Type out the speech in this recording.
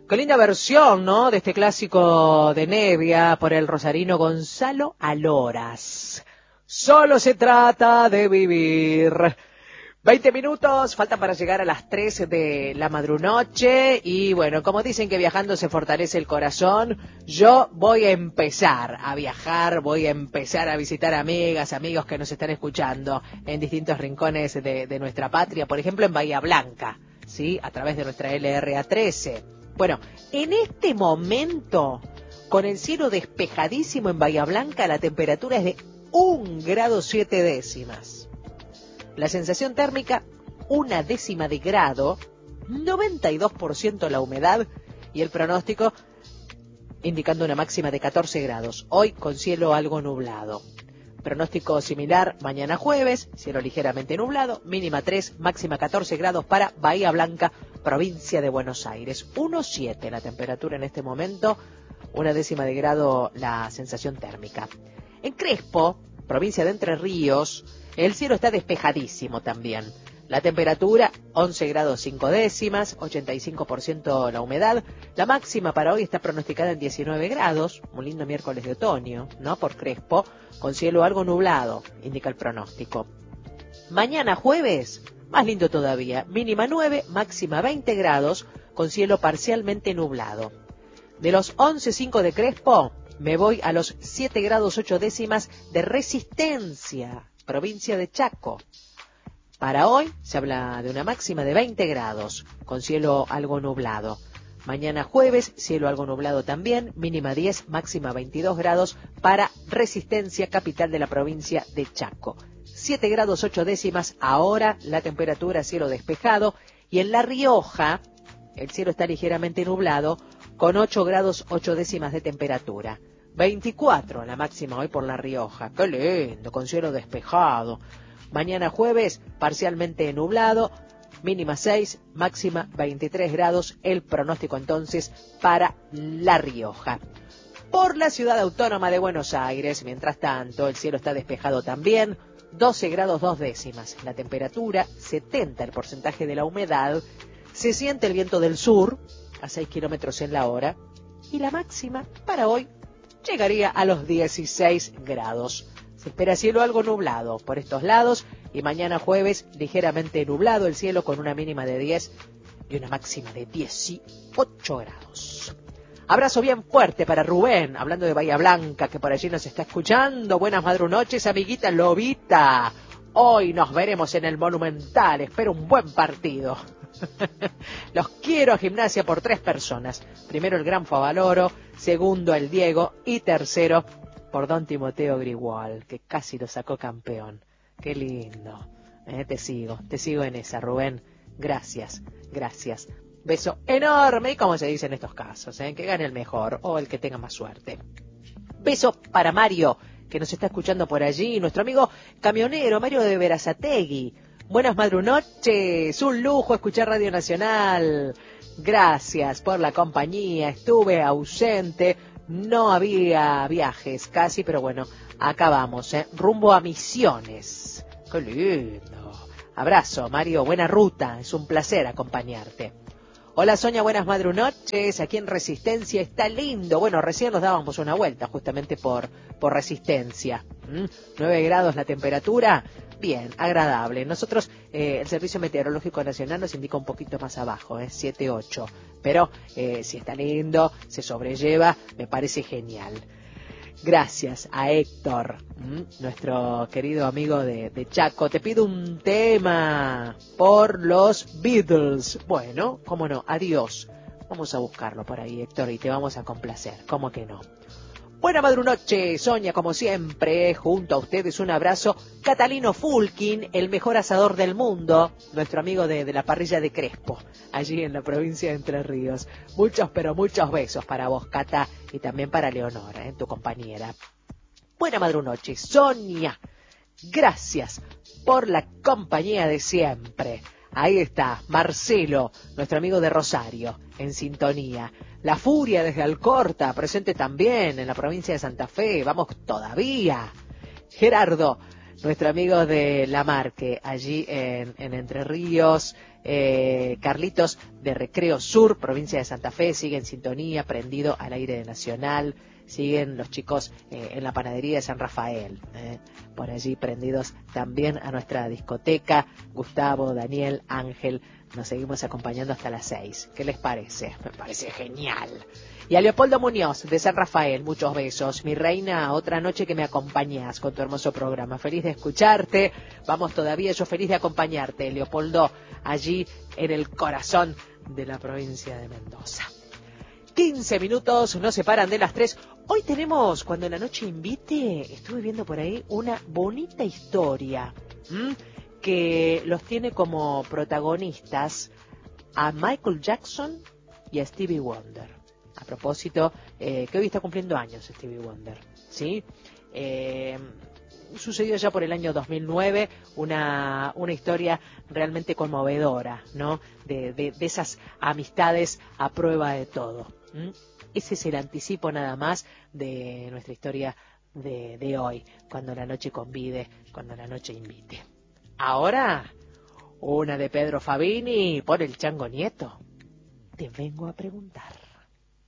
Qué linda versión, ¿no? De este clásico de Nevia por el rosarino Gonzalo Aloras. Solo se trata de vivir. 20 minutos, faltan para llegar a las 3 de la madrunoche y bueno, como dicen que viajando se fortalece el corazón, yo voy a empezar a viajar, voy a empezar a visitar amigas, amigos que nos están escuchando en distintos rincones de nuestra patria, por ejemplo en Bahía Blanca, ¿sí? A través de nuestra LRA 13. Bueno, en este momento, con el cielo despejadísimo en Bahía Blanca, la temperatura es de 1 grado 7 décimas. La sensación térmica, 1 décima de grado, 92% la humedad y el pronóstico indicando una máxima de 14 grados. Hoy con cielo algo nublado. Pronóstico similar mañana jueves, cielo ligeramente nublado, mínima 3, máxima 14 grados para Bahía Blanca, provincia de Buenos Aires. 1,7 la temperatura en este momento, 1 décima de grado la sensación térmica. En Crespo, provincia de Entre Ríos, el cielo está despejadísimo también. La temperatura, 11 grados 5 décimas, 85% la humedad. La máxima para hoy está pronosticada en 19 grados, un lindo miércoles de otoño, ¿no? Por Crespo, con cielo algo nublado, indica el pronóstico. Mañana jueves, más lindo todavía, mínima 9, máxima 20 grados, con cielo parcialmente nublado. De los 11,5 de Crespo, me voy a los 7 grados 8 décimas de Resistencia, provincia de Chaco. Para hoy se habla de una máxima de 20 grados, con cielo algo nublado. Mañana jueves, cielo algo nublado también, mínima 10, máxima 22 grados para Resistencia, capital de la provincia de Chaco. 7 grados 8 décimas ahora la temperatura, cielo despejado. Y en La Rioja, el cielo está ligeramente nublado, con 8 grados 8 décimas de temperatura. 24 la máxima hoy por La Rioja. ¡Qué lindo! Con cielo despejado. Mañana jueves, parcialmente nublado, mínima 6, máxima 23 grados. El pronóstico entonces para La Rioja. Por la ciudad autónoma de Buenos Aires, mientras tanto, el cielo está despejado también. 12 grados 2 décimas. La temperatura, 70 el porcentaje de la humedad. Se siente el viento del sur, a 6 kilómetros en la hora. Y la máxima para hoy llegaría a los 16 grados. Se espera cielo algo nublado por estos lados y mañana jueves ligeramente nublado el cielo con una mínima de 10 y una máxima de 18 grados. Abrazo bien fuerte para Rubén, hablando de Bahía Blanca, que por allí nos está escuchando. Buenas madrunoches, amiguita Lobita. Hoy nos veremos en el Monumental, espero un buen partido. Los quiero a Gimnasia por 3 personas. Primero el Gran Favaloro, segundo el Diego y tercero por Don Timoteo Grigual, que casi lo sacó campeón. Qué lindo. Te sigo en esa, Rubén. Gracias. Beso enorme, y como se dice en estos casos, que gane el mejor o el que tenga más suerte. Beso para Mario, que nos está escuchando por allí, nuestro amigo camionero, Mario de Berazategui. Buenas madrunoches, un lujo escuchar Radio Nacional. Gracias por la compañía, estuve ausente, no había viajes casi, pero bueno, acá vamos, rumbo a Misiones. ¡Qué lindo! Abrazo, Mario, buena ruta, es un placer acompañarte. Hola Sonia, buenas madrunoches, aquí en Resistencia está lindo. Bueno, recién nos dábamos una vuelta justamente por Resistencia. 9 grados la temperatura, bien, agradable. Nosotros, el Servicio Meteorológico Nacional nos indica un poquito más abajo, 7, 8. Pero si está lindo, se sobrelleva, me parece genial. Gracias a Héctor, nuestro querido amigo de Chaco. Te pido un tema por los Beatles. Bueno, cómo no, adiós. Vamos a buscarlo por ahí, Héctor, y te vamos a complacer. ¿Cómo que no? Buena madrunoche, Sonia, como siempre, junto a ustedes un abrazo. Catalino Fulkin, el mejor asador del mundo, nuestro amigo de la parrilla de Crespo, allí en la provincia de Entre Ríos. Muchos, pero muchos besos para vos, Cata, y también para Leonora, tu compañera. Buena madrunoche, Sonia. Gracias por la compañía de siempre. Ahí está, Marcelo, nuestro amigo de Rosario, en sintonía. La Furia desde Alcorta, presente también en la provincia de Santa Fe. Vamos todavía. Gerardo, nuestro amigo de La Marque, allí en Entre Ríos. Carlitos de Recreo Sur, provincia de Santa Fe, sigue en sintonía, prendido al aire de Nacional. Siguen los chicos en la panadería de San Rafael, por allí prendidos también a nuestra discoteca. Gustavo, Daniel, Ángel, nos seguimos acompañando hasta las 6. ¿Qué les parece? Me parece genial. Y a Leopoldo Muñoz de San Rafael, muchos besos. Mi reina, otra noche que me acompañas con tu hermoso programa. Feliz de escucharte. Vamos todavía, yo feliz de acompañarte, Leopoldo, allí en el corazón de la provincia de Mendoza. 15 minutos nos separan de las 3. Hoy tenemos, cuando la noche invite, estuve viendo por ahí una bonita historia que los tiene como protagonistas a Michael Jackson y a Stevie Wonder. A propósito, que hoy está cumpliendo años Stevie Wonder, ¿sí? Sucedió ya por el año 2009, una historia realmente conmovedora, ¿no? De esas amistades a prueba de todo. Ese es el anticipo nada más de nuestra historia de hoy, cuando la noche convide, cuando la noche invite. Ahora, una de Pedro Fabini por el Chango Nieto. Te vengo a preguntar.